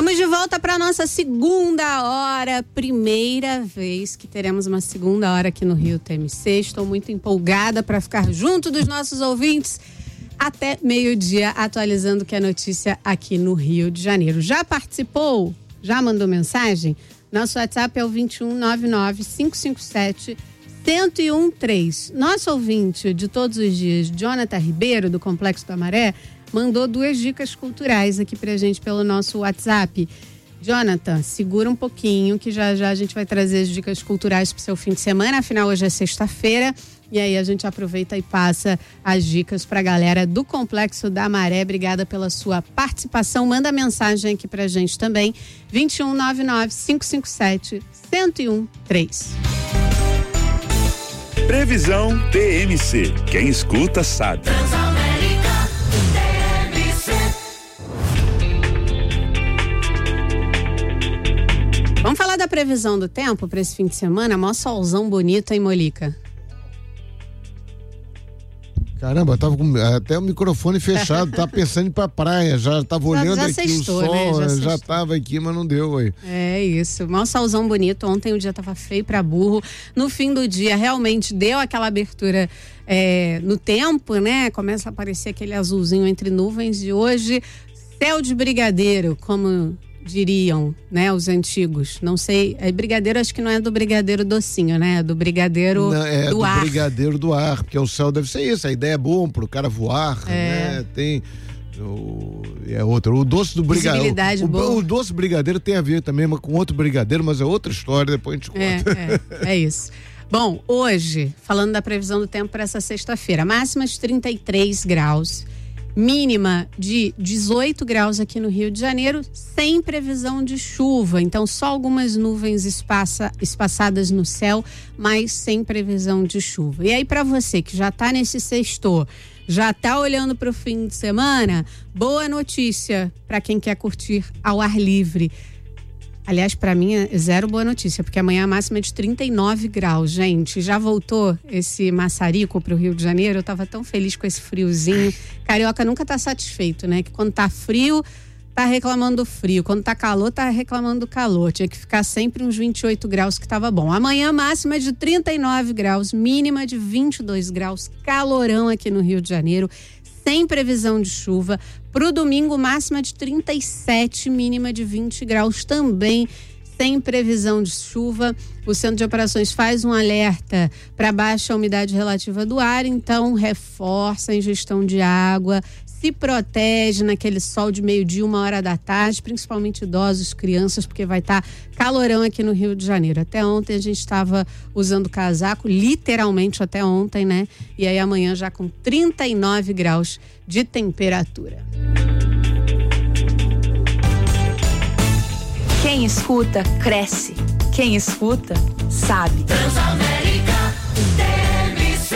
Estamos de volta para nossa segunda hora, primeira vez que teremos uma segunda hora aqui no Rio TMC. Estou muito empolgada para ficar junto dos nossos ouvintes até meio-dia, atualizando o que é notícia aqui no Rio de Janeiro. Já participou? Já mandou mensagem? Nosso WhatsApp é o 2199-557-1013. Nosso ouvinte de todos os dias, Jonathan Ribeiro, do Complexo da Maré, mandou 2 dicas culturais aqui pra gente pelo nosso WhatsApp. Jonathan, segura um pouquinho que já já a gente vai trazer as dicas culturais pro seu fim de semana, afinal hoje é sexta-feira e aí a gente aproveita e passa as dicas pra galera do Complexo da Maré. Obrigada pela sua participação, manda mensagem aqui pra gente também, 2199-557-1013. Previsão TMC, quem escuta sabe. Vamos falar da previsão do tempo para esse fim de semana? Mó solzão bonito, hein, Molica? Caramba, eu tava com até o microfone fechado, tava pensando em ir pra praia, já tava olhando já aqui sextou, o sol, né? já tava aqui, mas não deu aí. É isso, mó solzão bonito. Ontem o dia tava feio pra burro. No fim do dia, realmente deu aquela abertura no tempo, né? Começa a aparecer aquele azulzinho entre nuvens e hoje, céu de brigadeiro, como diriam, né, os antigos. Não sei, brigadeiro acho que não é do brigadeiro docinho, né? É do brigadeiro do ar. Brigadeiro do ar, porque o céu deve ser isso, a ideia é boa pro cara voar, né? Tem o doce do brigadeiro. O doce brigadeiro tem a ver também com outro brigadeiro, mas é outra história, depois a gente conta. É isso. Bom, hoje, falando da previsão do tempo para essa sexta-feira, máxima de 33 graus. Mínima de 18 graus aqui no Rio de Janeiro, sem previsão de chuva. Então, só algumas nuvens espaçadas no céu, mas sem previsão de chuva. E aí, para você que já tá nesse sexto, já tá olhando para o fim de semana, boa notícia para quem quer curtir ao ar livre. Aliás, para mim é zero boa notícia, porque amanhã a máxima é de 39 graus, gente. Já voltou esse maçarico pro Rio de Janeiro, eu tava tão feliz com esse friozinho. Carioca nunca tá satisfeito, né? Que quando tá frio, tá reclamando do frio. Quando tá calor, tá reclamando do calor. Tinha que ficar sempre uns 28 graus que tava bom. Amanhã máxima é de 39 graus, mínima de 22 graus, calorão aqui no Rio de Janeiro, sem previsão de chuva. Pro domingo, máxima de 37, mínima de 20 graus também, sem previsão de chuva. O Centro de Operações faz um alerta para baixa umidade relativa do ar, então reforça a ingestão de água, se protege naquele sol de meio-dia, 1h da tarde, principalmente idosos, crianças, porque vai estar calorão aqui no Rio de Janeiro. Até ontem a gente estava usando casaco, literalmente até ontem, né? E aí amanhã já com 39 graus de temperatura. Quem escuta, cresce. Quem escuta, sabe. Transamérica TMC.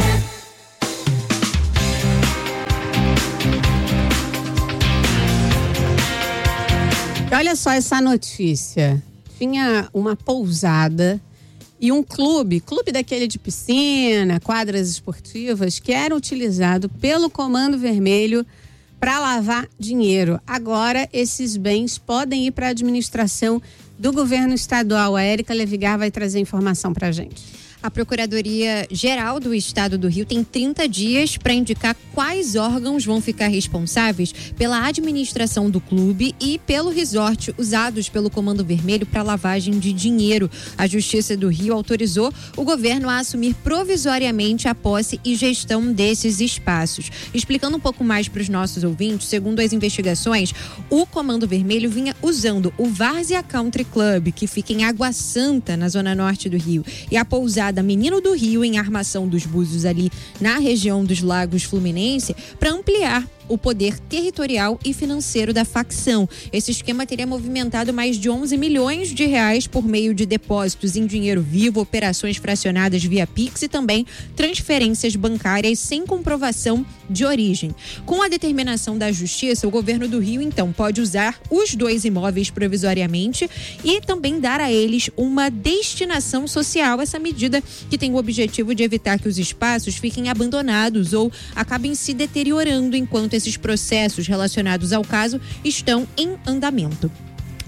Olha só essa notícia. Tinha uma pousada e um clube daquele de piscina, quadras esportivas, que era utilizado pelo Comando Vermelho para lavar dinheiro. Agora, esses bens podem ir para a administração do governo estadual. A Érica Levigar vai trazer informação para a gente. A Procuradoria-Geral do Estado do Rio tem 30 dias para indicar quais órgãos vão ficar responsáveis pela administração do clube e pelo resort usados pelo Comando Vermelho para lavagem de dinheiro. A Justiça do Rio autorizou o governo a assumir provisoriamente a posse e gestão desses espaços. Explicando um pouco mais para os nossos ouvintes, segundo as investigações, o Comando Vermelho vinha usando o Várzea Country Club, que fica em Água Santa, na zona norte do Rio, e a pousada Menino do Rio, em Armação dos Búzios, ali na região dos Lagos Fluminense, para ampliar o poder territorial e financeiro da facção. Esse esquema teria movimentado mais de 11 milhões de reais por meio de depósitos em dinheiro vivo, operações fracionadas via Pix e também transferências bancárias sem comprovação de origem. Com a determinação da Justiça, o governo do Rio, então, pode usar os 2 imóveis provisoriamente e também dar a eles uma destinação social. Essa medida que tem o objetivo de evitar que os espaços fiquem abandonados ou acabem se deteriorando enquanto esses processos relacionados ao caso estão em andamento.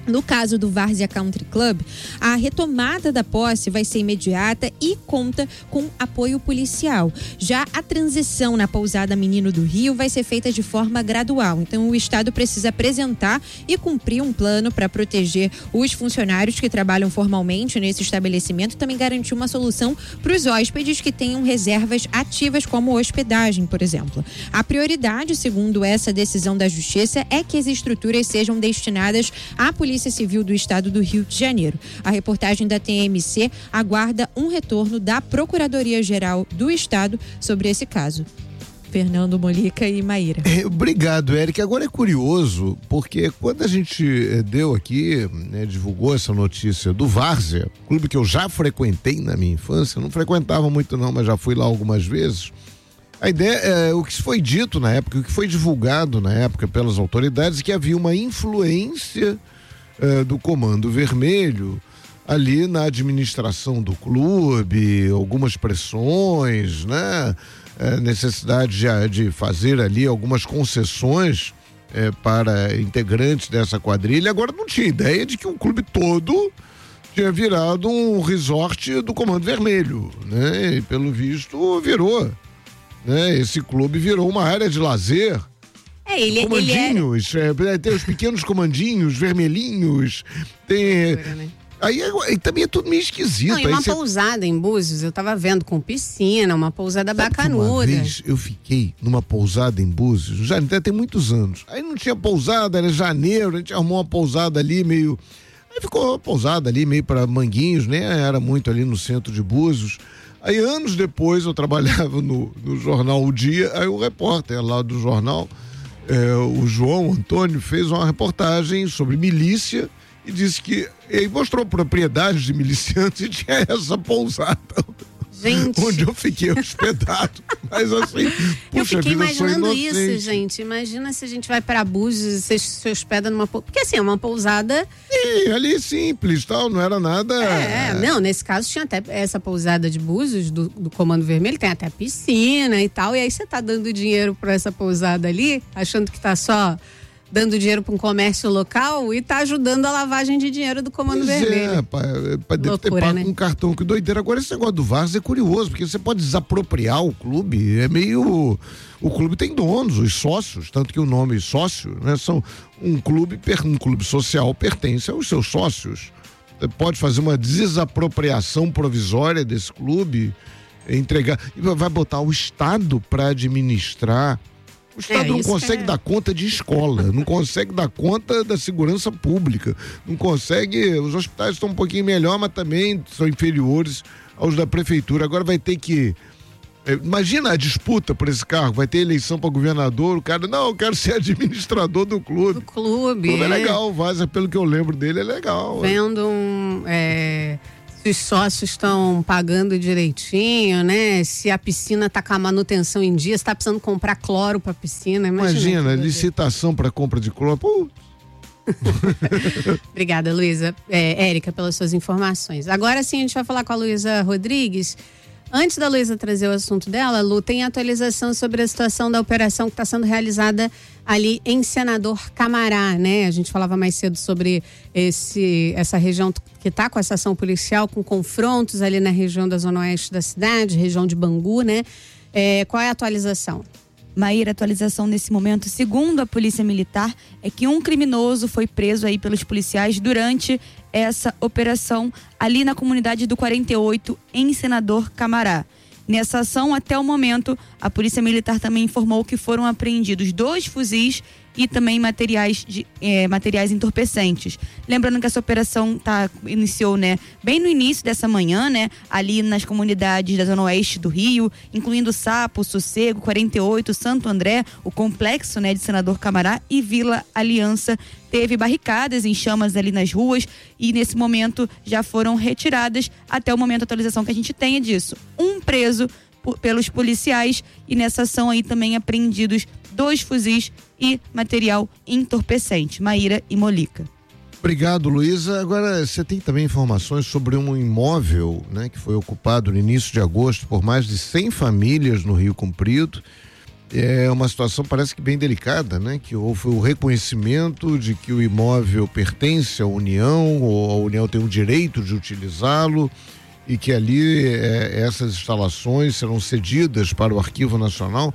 No caso do Várzea Country Club, a retomada da posse vai ser imediata e conta com apoio policial. Já a transição na pousada Menino do Rio vai ser feita de forma gradual. Então, o Estado precisa apresentar e cumprir um plano para proteger os funcionários que trabalham formalmente nesse estabelecimento e também garantir uma solução para os hóspedes que tenham reservas ativas, como hospedagem, por exemplo. A prioridade, segundo essa decisão da Justiça, é que as estruturas sejam destinadas à Polícia Civil do Estado do Rio de Janeiro. A reportagem da TMC aguarda um retorno da Procuradoria-Geral do Estado sobre esse caso. Fernando, Molica e Maíra. Obrigado, Érica. Agora é curioso, porque quando a gente deu aqui, divulgou essa notícia do Várzea, clube que eu já frequentei na minha infância, não frequentava muito não, mas já fui lá algumas vezes. A ideia, o que foi dito na época, o que foi divulgado na época pelas autoridades, é que havia uma influência do Comando Vermelho ali na administração do clube, algumas pressões, né? Necessidade de fazer ali algumas concessões para integrantes dessa quadrilha. Agora não tinha ideia de que o clube todo tinha virado um resort do Comando Vermelho, né? E pelo visto virou, né? Esse clube virou uma área de lazer. Comandinhos, tem os pequenos comandinhos, vermelhinhos, tem... Aí também é tudo meio esquisito. Não, e uma pousada em Búzios, eu tava vendo, com piscina, uma pousada bacanuda. Uma vez eu fiquei numa pousada em Búzios, já tem muitos anos. Aí não tinha pousada, era janeiro, a gente arrumou uma pousada ali meio... Aí ficou uma pousada ali meio para Manguinhos, né? Era muito ali no centro de Búzios. Aí anos depois eu trabalhava no jornal O Dia, aí o repórter lá do jornal... o João Antônio fez uma reportagem sobre milícia e disse que ele mostrou propriedades de milicianos e tinha essa pousada. Gente. Onde eu fiquei hospedado. Mas assim, eu fiquei imaginando isso, gente. Imagina se a gente vai para Búzios e você se hospeda numa pousada. Porque assim, é uma pousada. Sim, ali simples, tal, não era nada. Não, nesse caso tinha até essa pousada de Búzios, do Comando Vermelho, tem até piscina e tal. E aí você tá dando dinheiro para essa pousada ali, achando que tá só dando dinheiro para um comércio local e tá ajudando a lavagem de dinheiro do Comando Vermelho. Deve ter pago, né? Um cartão, que doideira. Agora esse negócio do Várzea é curioso, porque você pode desapropriar o clube, o clube tem donos, os sócios, tanto que o nome sócio, né, são um clube social pertence aos seus sócios. Você pode fazer uma desapropriação provisória desse clube, entregar, e vai botar o Estado para administrar. O Estado não consegue dar conta de escola, não consegue dar conta da segurança pública, não consegue. Os hospitais estão um pouquinho melhor, mas também são inferiores aos da prefeitura. Agora vai ter que... Imagina a disputa por esse cargo, vai ter eleição para governador, o cara, não, eu quero ser administrador do clube. Do clube. O clube é legal, o Várzea, pelo que eu lembro dele, é legal. Vendo se os sócios estão pagando direitinho, né? Se a piscina tá com a manutenção em dia, se tá precisando comprar cloro pra piscina. Imagina licitação para compra de cloro. Obrigada, Luísa. Érica, pelas suas informações. Agora sim, a gente vai falar com a Luísa Rodrigues. Antes da Luísa trazer o assunto dela, Lu, tem atualização sobre a situação da operação que está sendo realizada ali em Senador Camará, né? A gente falava mais cedo sobre essa região que está com essa ação policial, com confrontos ali na região da zona oeste da cidade, região de Bangu, né? Qual é a atualização? Maíra, atualização nesse momento, segundo a Polícia Militar, é que um criminoso foi preso aí pelos policiais durante essa operação ali na comunidade do 48, em Senador Camará. Nessa ação, até o momento, a Polícia Militar também informou que foram apreendidos 2 fuzis e também materiais entorpecentes. Lembrando que essa operação iniciou, né, bem no início dessa manhã, né, ali nas comunidades da zona oeste do Rio, incluindo Sapo, Sossego, 48, Santo André, o complexo, né, de Senador Camará e Vila Aliança. Teve barricadas em chamas ali nas ruas e nesse momento já foram retiradas. Até o momento a atualização que a gente tem é disso. Um preso pelos policiais e nessa ação aí também apreendidos 2 fuzis e material entorpecente. Maíra e Molica. Obrigado, Luísa. Agora, você tem também informações sobre um imóvel, né, que foi ocupado no início de agosto por mais de 100 famílias no Rio Comprido. é uma situação parece que bem delicada, né? Que houve o reconhecimento de que o imóvel pertence à União, ou a União tem o direito de utilizá-lo, e que ali essas instalações serão cedidas para o Arquivo Nacional.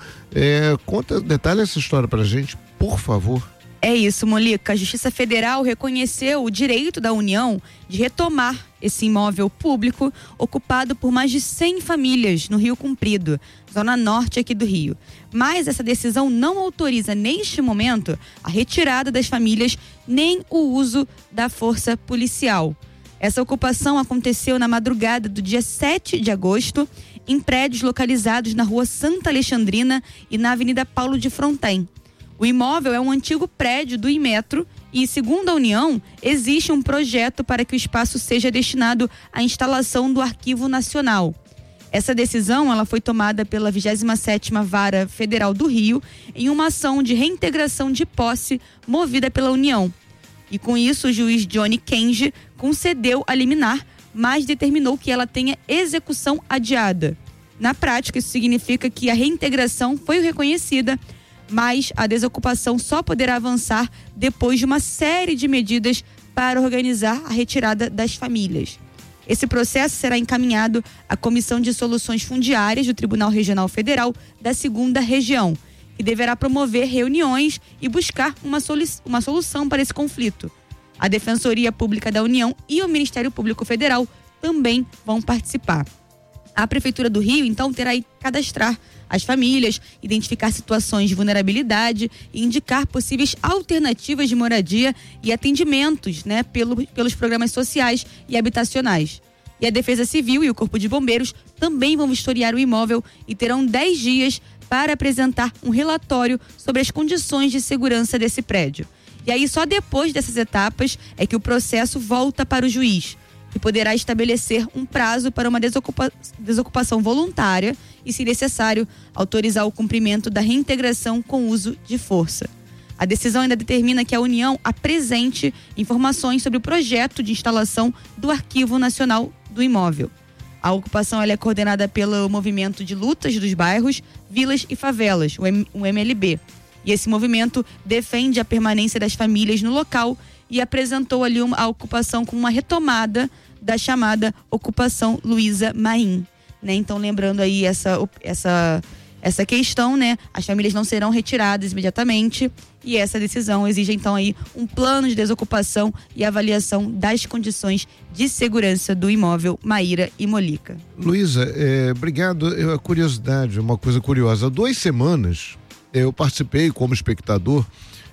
Detalhe essa história pra gente, por favor. É isso, Molica. A Justiça Federal reconheceu o direito da União de retomar esse imóvel público ocupado por mais de 100 famílias no Rio Comprido, zona norte aqui do Rio. Mas essa decisão não autoriza, neste momento, a retirada das famílias nem o uso da força policial. Essa ocupação aconteceu na madrugada do dia 7 de agosto, em prédios localizados na rua Santa Alexandrina e na Avenida Paulo de Fronten. O imóvel é um antigo prédio do Inmetro e, segundo a União, existe um projeto para que o espaço seja destinado à instalação do Arquivo Nacional. Essa decisão ela foi tomada pela 27ª Vara Federal do Rio em uma ação de reintegração de posse movida pela União. E com isso, o juiz Johnny Kenji concedeu a liminar, mas determinou que ela tenha execução adiada. Na prática, isso significa que a reintegração foi reconhecida, mas a desocupação só poderá avançar depois de uma série de medidas para organizar a retirada das famílias. Esse processo será encaminhado à Comissão de Soluções Fundiárias do Tribunal Regional Federal da 2ª Região, que deverá promover reuniões e buscar uma solução para esse conflito. A Defensoria Pública da União e o Ministério Público Federal também vão participar. A Prefeitura do Rio, então, terá que cadastrar as famílias, identificar situações de vulnerabilidade e indicar possíveis alternativas de moradia e atendimentos, né, pelos programas sociais e habitacionais. E a Defesa Civil e o Corpo de Bombeiros também vão vistoriar o imóvel e terão 10 dias para apresentar um relatório sobre as condições de segurança desse prédio. E aí, só depois dessas etapas é que o processo volta para o juiz, que poderá estabelecer um prazo para uma desocupação voluntária e, se necessário, autorizar o cumprimento da reintegração com uso de força. A decisão ainda determina que a União apresente informações sobre o projeto de instalação do Arquivo Nacional do imóvel. A ocupação ela é coordenada pelo Movimento de Lutas dos Bairros, Vilas e Favelas, o MLB. E esse movimento defende a permanência das famílias no local e apresentou ali a ocupação com uma retomada da chamada Ocupação Luísa Maim, né? Então, lembrando aí essa questão, né? As famílias não serão retiradas imediatamente e essa decisão exige, então, aí um plano de desocupação e avaliação das condições de segurança do imóvel Maíra e Molica. Luísa, obrigado. A curiosidade, uma coisa curiosa. Há 2 semanas eu participei como espectador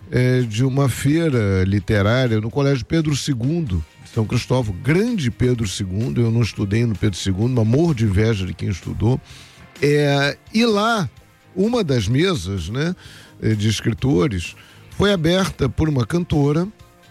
de uma feira literária no Colégio Pedro II, São Cristóvão, grande Pedro II. Eu não estudei no Pedro II, mas morro de inveja de quem estudou. E lá, uma das mesas, né, de escritores foi aberta por uma cantora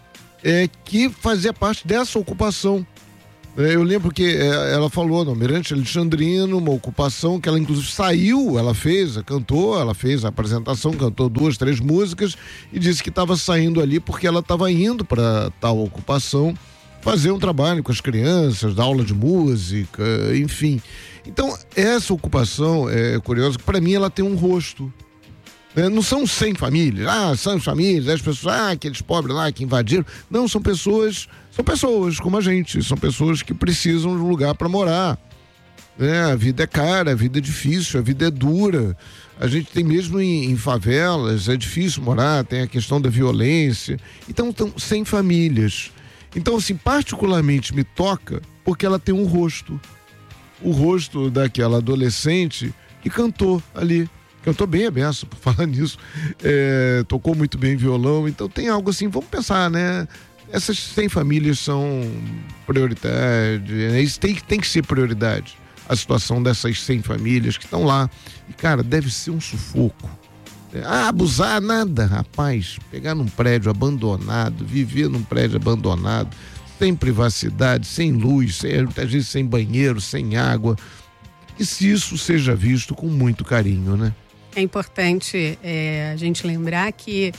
que fazia parte dessa ocupação. Eu lembro que ela falou no Almirante Alexandrino, uma ocupação que ela inclusive saiu, ela fez a apresentação, cantou 2, 3 músicas e disse que estava saindo ali porque ela estava indo para tal ocupação fazer um trabalho com as crianças, dar aula de música, enfim. Então, essa ocupação é curiosa, que para mim ela tem um rosto. Não são 100 famílias, são famílias, 10 pessoas, aqueles pobres lá que invadiram. Não, são pessoas como a gente, são pessoas que precisam de um lugar para morar. A vida é cara, a vida é difícil, a vida é dura. A gente tem mesmo em favelas, é difícil morar, tem a questão da violência. Então, 100 famílias. Então, assim, particularmente me toca porque ela tem um rosto. O rosto daquela adolescente que cantou ali. Cantou bem a beça, por falar nisso. Tocou muito bem violão. Então tem algo assim, vamos pensar, né? Essas 100 famílias são prioridade, né? Isso tem que ser prioridade. A situação dessas 100 famílias que estão lá. E, cara, deve ser um sufoco. Abusar nada, rapaz. Pegar num prédio abandonado, viver num prédio abandonado, sem privacidade, sem luz, muitas vezes sem banheiro, sem água. E se isso seja visto com muito carinho, né? É importante a gente lembrar que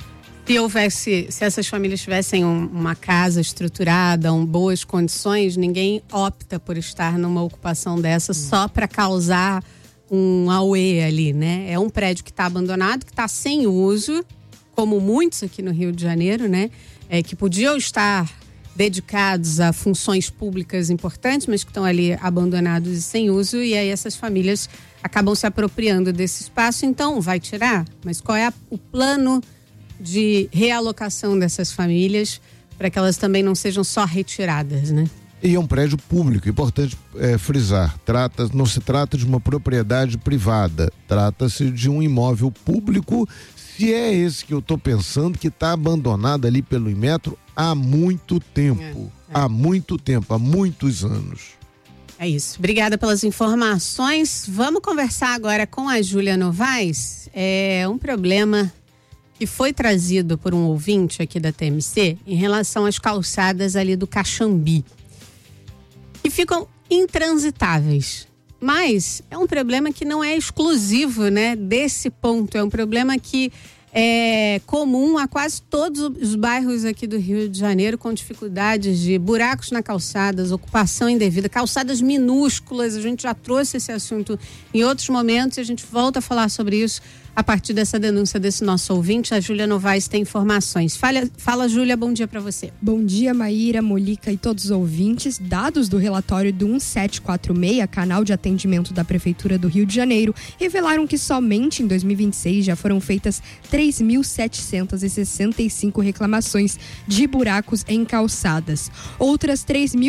se essas famílias tivessem uma casa estruturada, boas condições, ninguém opta por estar numa ocupação dessa só para causar um auê ali, né? É um prédio que está abandonado, que está sem uso, como muitos aqui no Rio de Janeiro, né? Que podiam estar dedicados a funções públicas importantes, mas que estão ali abandonados e sem uso, e aí essas famílias acabam se apropriando desse espaço. Então, vai tirar? Mas qual é o plano de realocação dessas famílias para que elas também não sejam só retiradas, né? E é um prédio público, importante frisar. Não se trata de uma propriedade privada, trata-se de um imóvel público, se é esse que eu estou pensando, que está abandonado ali pelo Inmetro há muito tempo. Há muito tempo, há muitos anos. É isso. Obrigada pelas informações. Vamos conversar agora com a Júlia Novaes. É um problema que foi trazido por um ouvinte aqui da TMC em relação às calçadas ali do Caxambi, que ficam intransitáveis. Mas é um problema que não é exclusivo, né, desse ponto. É um problema que é comum a quase todos os bairros aqui do Rio de Janeiro, com dificuldades de buracos na calçadas, ocupação indevida, calçadas minúsculas. A gente já trouxe esse assunto em outros momentos e a gente volta a falar sobre isso a partir dessa denúncia desse nosso ouvinte. A Júlia Novaes tem informações. Fala, Júlia, bom dia para você. Bom dia, Maíra, Molica e todos os ouvintes. Dados do relatório do 1746, canal de atendimento da Prefeitura do Rio de Janeiro, revelaram que somente em 2026 já foram feitas 3.765 reclamações de buracos em calçadas. Outras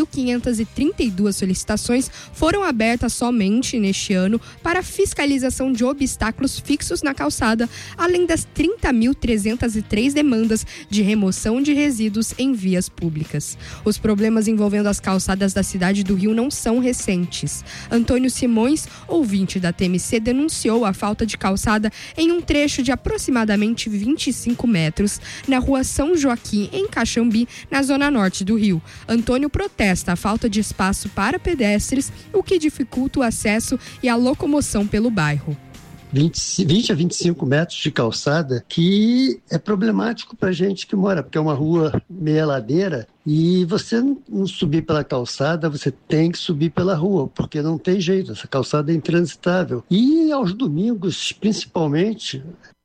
3.532 solicitações foram abertas somente neste ano para fiscalização de obstáculos fixos na calçada, além das 30.303 demandas de remoção de resíduos em vias públicas. Os problemas envolvendo as calçadas da cidade do Rio não são recentes. Antônio Simões, ouvinte da TMC, denunciou a falta de calçada em um trecho de aproximadamente 25 metros na rua São Joaquim, em Caxambi, na zona norte do Rio. Antônio protesta a falta de espaço para pedestres, o que dificulta o acesso e a locomoção pelo bairro. 20 a 25 metros de calçada, que é problemático para gente que mora, porque é uma rua meia ladeira e você não subir pela calçada, você tem que subir pela rua, porque não tem jeito, essa calçada é intransitável. E aos domingos, principalmente,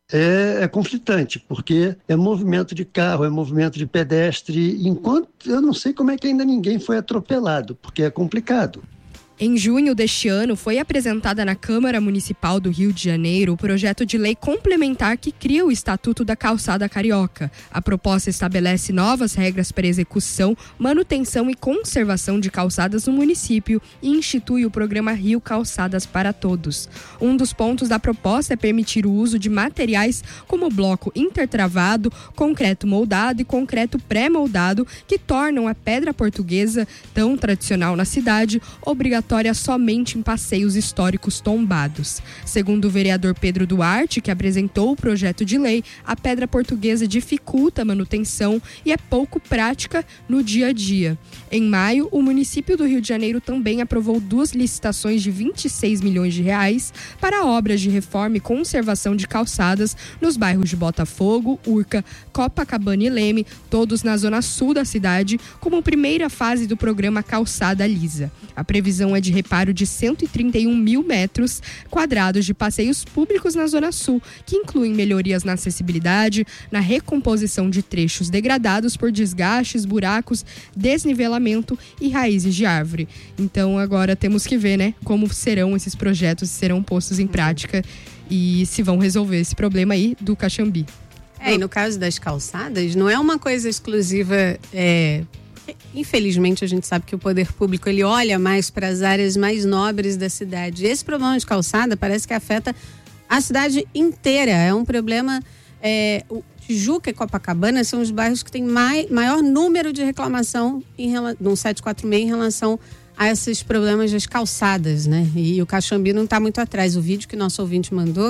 é conflitante, porque é movimento de carro, é movimento de pedestre, enquanto eu não sei como é que ainda ninguém foi atropelado, porque é complicado. Em junho deste ano, foi apresentada na Câmara Municipal do Rio de Janeiro o projeto de lei complementar que cria o Estatuto da Calçada Carioca. A proposta estabelece novas regras para execução, manutenção e conservação de calçadas no município e institui o programa Rio Calçadas para Todos. Um dos pontos da proposta é permitir o uso de materiais como bloco intertravado, concreto moldado e concreto pré-moldado, que tornam a pedra portuguesa, tão tradicional na cidade, obrigatória somente em passeios históricos tombados. Segundo o vereador Pedro Duarte, que apresentou o projeto de lei, a pedra portuguesa dificulta a manutenção e é pouco prática no dia a dia. Em maio, o município do Rio de Janeiro também aprovou 2 licitações de 26 milhões de reais para obras de reforma e conservação de calçadas nos bairros de Botafogo, Urca, Copacabana e Leme, todos na zona sul da cidade, como primeira fase do programa Calçada Lisa. A previsão é de reparo de 131 mil metros quadrados de passeios públicos na Zona Sul, que incluem melhorias na acessibilidade, na recomposição de trechos degradados por desgastes, buracos, desnivelamento e raízes de árvore. Então agora temos que ver, né, como serão esses projetos, se serão postos em prática e se vão resolver esse problema aí do Caxambi. E no caso das calçadas, não é uma coisa exclusiva. Infelizmente, a gente sabe que o poder público ele olha mais para as áreas mais nobres da cidade. Esse problema de calçada parece que afeta a cidade inteira. É um problema. O Tijuca e Copacabana são os bairros que têm maior número de reclamação no 746 em relação a esses problemas das calçadas, né? E o Caxambi não está muito atrás. O vídeo que nosso ouvinte mandou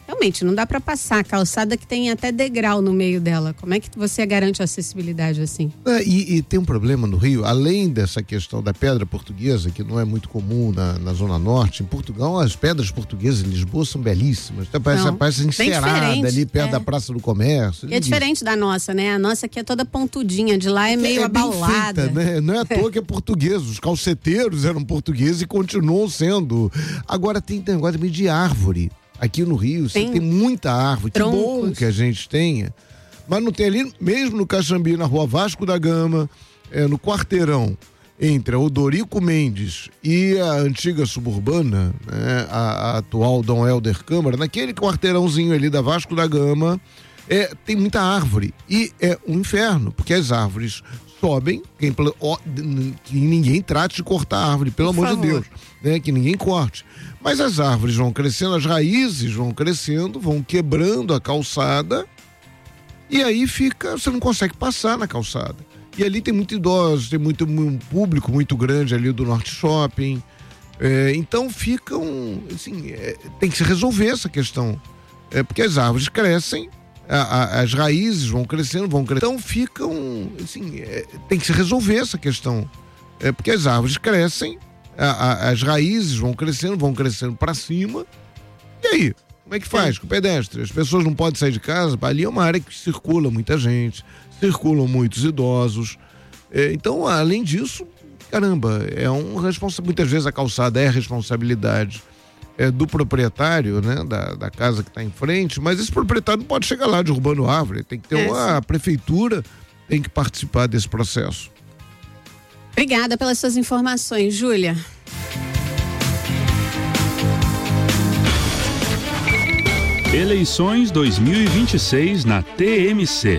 realmente não dá para passar. A calçada que tem até degrau no meio dela. Como é que você garante a acessibilidade assim? E tem um problema no Rio, além dessa questão da pedra portuguesa, que não é muito comum na Zona Norte. Em Portugal, as pedras portuguesas em Lisboa são belíssimas. Parece encerada ali perto da Praça do Comércio. É diferente da nossa, né? A nossa aqui é toda pontudinha, de lá é meio abaulada. Feita, né? Não é à toa que é português. Os calceteiros eram portugueses e continuam sendo. Agora tem negócio meio de árvore. Aqui no Rio, você tem muita árvore. Troncos. Que bom que a gente tenha. Mas não tem ali, mesmo no Caxambi, na Rua Vasco da Gama, no quarteirão, entre a Odorico Mendes e a antiga suburbana, né, a atual Dom Helder Câmara, naquele quarteirãozinho ali da Vasco da Gama, tem muita árvore. E é um inferno, porque as árvores sobem, que ninguém trate de cortar a árvore, pelo amor de Deus, né, que ninguém corte. Mas as árvores vão crescendo, as raízes vão crescendo, vão quebrando a calçada e aí você não consegue passar na calçada. E ali tem muito idosos, tem um público muito grande ali do Norte Shopping. Então ficam, assim, tem que se resolver essa questão. Porque as árvores crescem, as raízes vão crescendo. Então ficam, assim, tem que se resolver essa questão. Porque as árvores crescem, as raízes vão crescendo para cima. E aí, como é que faz com o pedestre? As pessoas não podem sair de casa, ali é uma área que circula muita gente, circulam muitos idosos. Então, além disso, caramba, muitas vezes a calçada é responsabilidade do proprietário, né, da casa que está em frente, mas esse proprietário não pode chegar lá derrubando árvore, tem que ter a prefeitura tem que participar desse processo. Obrigada pelas suas informações, Júlia. Eleições 2026 na TMC.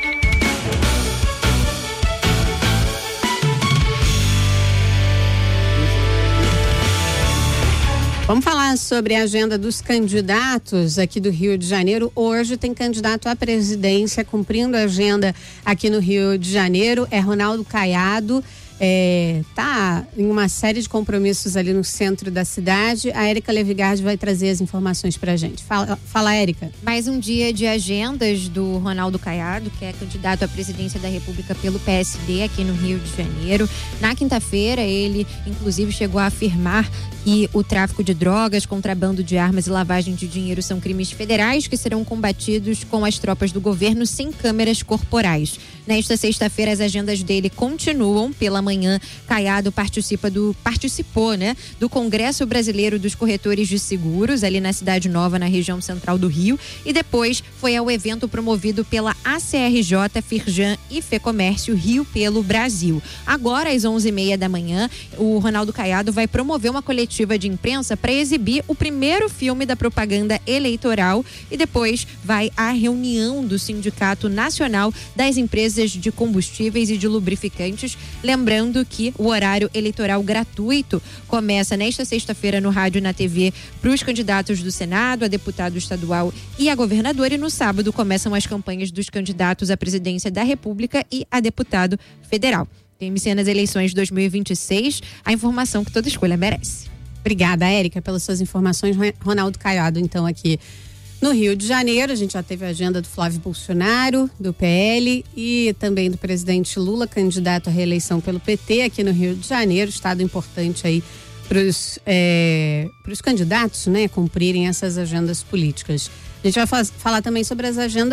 Vamos falar sobre a agenda dos candidatos aqui do Rio de Janeiro. Hoje tem candidato à presidência cumprindo a agenda aqui no Rio de Janeiro. É Ronaldo Caiado. Tá em uma série de compromissos ali no centro da cidade. A Érica Levigardi vai trazer as informações pra gente. Fala, Érica. Mais um dia de agendas do Ronaldo Caiado, que é candidato à presidência da República pelo PSD aqui no Rio de Janeiro. Na quinta-feira, ele inclusive chegou a afirmar que o tráfico de drogas, contrabando de armas e lavagem de dinheiro são crimes federais que serão combatidos com as tropas do governo sem câmeras corporais. Nesta sexta-feira, as agendas dele continuam. Pela manhã, Caiado participou, né, do Congresso Brasileiro dos Corretores de Seguros, ali na Cidade Nova, na região central do Rio, e depois foi ao evento promovido pela ACRJ, Firjan e Fecomércio Rio pelo Brasil. Agora, às 11h30 da manhã, o Ronaldo Caiado vai promover uma coletiva de imprensa para exibir o primeiro filme da propaganda eleitoral e depois vai à reunião do Sindicato Nacional das Empresas de Combustíveis e de Lubrificantes. Lembrando que o horário eleitoral gratuito começa nesta sexta-feira no rádio e na TV para os candidatos do Senado, a deputado estadual e a governador, e no sábado começam as campanhas dos candidatos à presidência da República e a deputado federal. TMC nas eleições 2026, a informação que toda escolha merece. Obrigada, Érica, pelas suas informações. Ronaldo Caiado, então, aqui no Rio de Janeiro. A gente já teve a agenda do Flávio Bolsonaro, do PL, e também do presidente Lula, candidato à reeleição pelo PT aqui no Rio de Janeiro. Estado importante aí para os candidatos, né, cumprirem essas agendas políticas. A gente vai falar também sobre as agendas